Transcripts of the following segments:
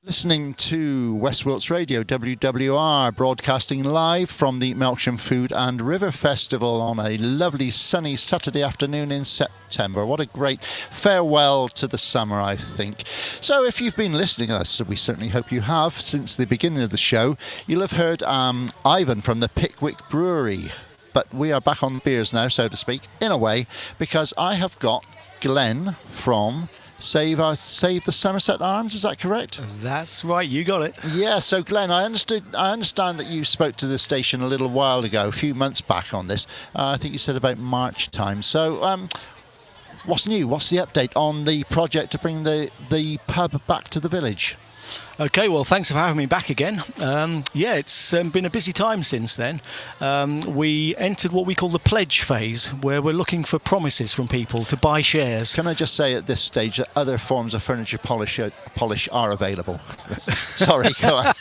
Listening to West Wilts Radio, WWR, broadcasting live from the Melksham Food and River Festival on a lovely sunny Saturday afternoon in September. What a great farewell to the summer, I think. So if you've been listening to us, we certainly hope you have, since the beginning of the show, you'll have heard Ivan from the Pickwick Brewery. But we are back on the beers now, so to speak, in a way, because I have got Glenn from Save the Somerset Arms, is that correct? That's right, you got it. Yeah, so Glenn, I understand that you spoke to the station a little while ago, a few months back on this. I think you said about March time. So what's new? What's the update on the project to bring the pub back to the village? Okay, well, thanks for having me back again. It's been a busy time since then. We entered what we call the pledge phase, where we're looking for promises from people to buy shares. Can I just say at this stage that other forms of furniture polish are available? Sorry, go on.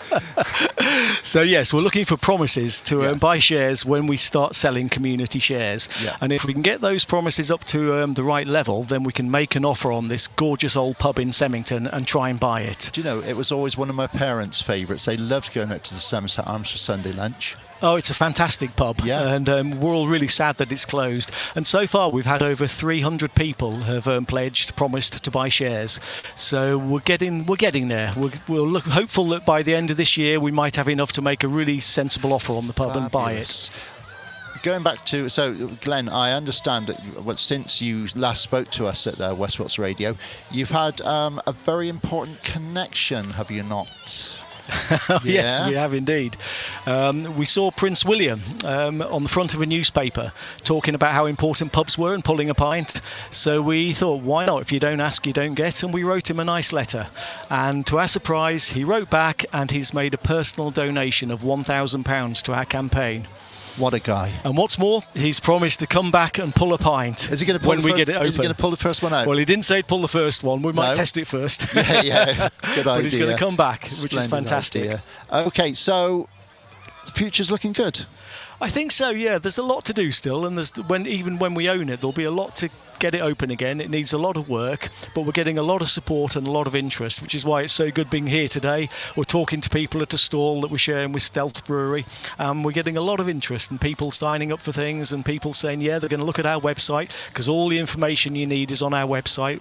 So yes, we're looking for promises to buy shares when we start selling community shares. Yeah. And if we can get those promises up to the right level, then we can make an offer on this gorgeous old pub in Semmington and try and buy it. Do you know, it was always one of my parents' favourites. They loved going out to the Somerset Arms for Sunday lunch. Oh, it's a fantastic pub, and we're all really sad that it's closed. And so far, we've had over 300 people have promised to buy shares. So we're getting there. We'll look hopeful that by the end of this year, we might have enough to make a really sensible offer on the pub and buy it. Going back to, so Glenn, I understand that since you last spoke to us at West Wilts Radio, you've had a very important connection, have you not? Yes, we have indeed. We saw Prince William on the front of a newspaper talking about how important pubs were and pulling a pint. So we thought, why not? If you don't ask, you don't get. And we wrote him a nice letter. And to our surprise, he wrote back and he's made a personal donation of £1,000 to our campaign. What a guy. And what's more, he's promised to come back and pull a pint. Is he going to pull when we get it open? Is he going to pull the first one out? Well, he didn't say pull the first one. We might test it first. Yeah. Good idea. But he's going to come back, which is fantastic. Idea. Okay, so the future's looking good. I think so, yeah. There's a lot to do still, and even when we own it, there'll be a lot to get it open again. It needs a lot of work, but we're getting a lot of support and a lot of interest, which is why it's so good being here today. We're talking to people at a stall that we're sharing with Stealth Brewery. We're getting a lot of interest and people signing up for things and people saying, they're going to look at our website because all the information you need is on our website,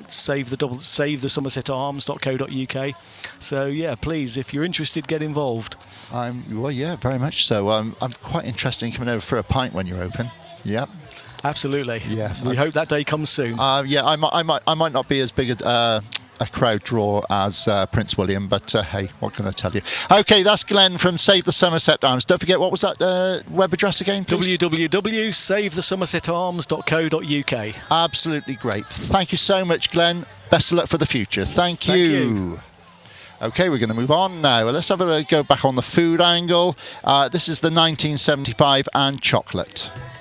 savethesomersetarms.co.uk. So, please, if you're interested, get involved. Very much so. I'm quite interested in coming over for a pint when you're open. Yep. Absolutely. Yeah. We hope that day comes soon. I might not be as big a crowd draw as Prince William, but hey, what can I tell you? Okay, that's Glenn from Save the Somerset Arms. Don't forget, what was that web address again, please? www.savethesomersetarms.co.uk. Absolutely great. Thank you so much, Glenn. Best of luck for the future. Thank you. Okay, we're going to move on now. Let's have a go back on the food angle. This is the 1975 and chocolate.